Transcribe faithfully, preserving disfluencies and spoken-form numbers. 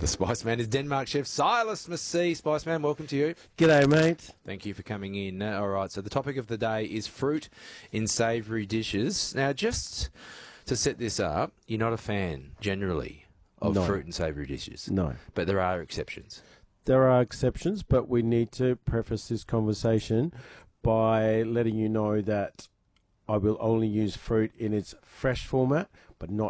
The Spiceman is Denmark chef Silas Massey. Spiceman, welcome to you. G'day, mate. Thank you for coming in. Uh, all right, so the topic of the day is fruit in savoury dishes. Now, just to set this up, you're not a fan, generally, of No. fruit in savoury dishes. No. But there are exceptions. There are exceptions, but we need to preface this conversation by letting you know that I will only use fruit in its fresh format, but not